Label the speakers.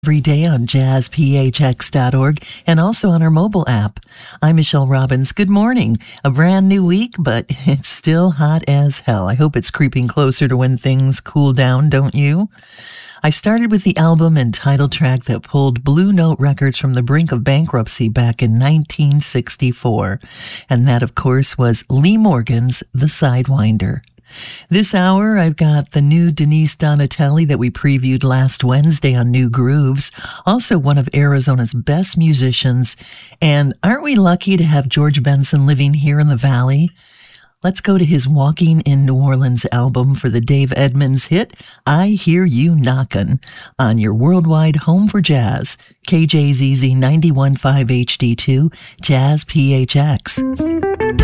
Speaker 1: Every day on jazzphx.org and also on our mobile app. I'm Michelle Robbins. Good morning. A brand new week, but it's still hot as hell. I hope it's creeping closer to when things cool down, don't you? I started with the album and title track that pulled Blue Note Records from the brink of bankruptcy back in 1964. And that, of course, was Lee Morgan's The Sidewinder. This hour, I've got the new Denise Donatelli that we previewed last Wednesday on New Grooves, also one of Arizona's best musicians. And aren't we lucky to have George Benson living here in the Valley? Let's go to his Walking in New Orleans album for the Dave Edmunds hit, I Hear You Knockin', on your worldwide home for jazz, KJZZ 91.5 HD2, Jazz PHX.